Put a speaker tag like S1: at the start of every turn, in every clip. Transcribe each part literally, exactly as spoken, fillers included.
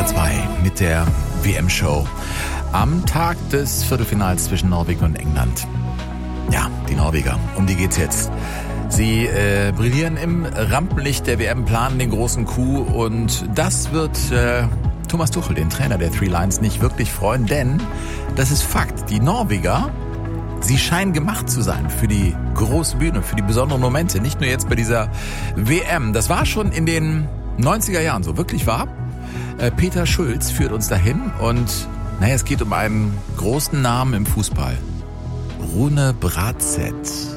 S1: R zwei mit der W M-Show am Tag des Viertelfinals zwischen Norwegen und England. Ja, die Norweger, um die geht's jetzt. Sie äh, brillieren im Rampenlicht der W M, planen den großen Coup und das wird äh, Thomas Tuchel, den Trainer der Three Lions, nicht wirklich freuen, denn das ist Fakt. Die Norweger, sie scheinen gemacht zu sein für die große Bühne, für die besonderen Momente, nicht nur jetzt bei dieser W M. Das war schon in den neunziger Jahren so, wirklich wahr. Äh, Peter Schulz führt uns dahin und naja, es geht um einen großen Namen im Fußball. Rune Bratseth.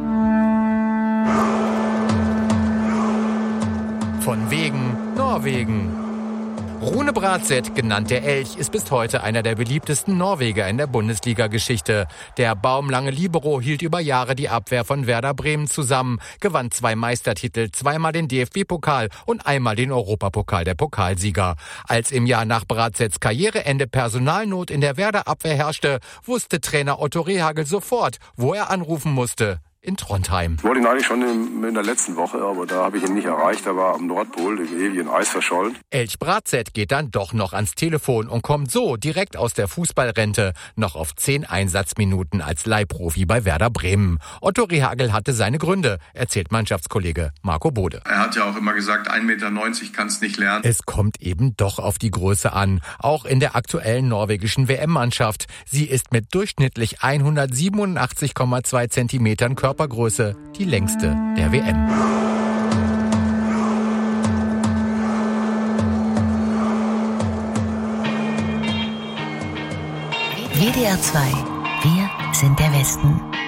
S2: Von wegen Norwegen. Rune Bratseth, genannt der Elch, ist bis heute einer der beliebtesten Norweger in der Bundesliga-Geschichte. Der baumlange Libero hielt über Jahre die Abwehr von Werder Bremen zusammen, gewann zwei Meistertitel, zweimal den D F B-Pokal und einmal den Europapokal der Pokalsieger. Als im Jahr nach Bratseths Karriereende Personalnot in der Werder-Abwehr herrschte, wusste Trainer Otto Rehhagel sofort, wo er anrufen musste. In Trondheim.
S3: Ich wollte ihn eigentlich schon in, in der letzten Woche, aber da habe ich ihn nicht erreicht. Er war am Nordpol, im ewigen Eis verschollen.
S2: Elch Bratseth geht dann doch noch ans Telefon und kommt so direkt aus der Fußballrente noch auf zehn Einsatzminuten als Leihprofi bei Werder Bremen. Otto Rehhagel hatte seine Gründe, erzählt Mannschaftskollege Marco Bode.
S4: Er hat ja auch immer gesagt, ein Meter neunzig kannst nicht lernen.
S2: Es kommt eben doch auf die Größe an, auch in der aktuellen norwegischen W M-Mannschaft. Sie ist mit durchschnittlich hundertsiebenundachtzig Komma zwei Zentimetern Körpergröße Körpergröße die längste der W M.
S5: W D R zwei. Wir sind der Westen.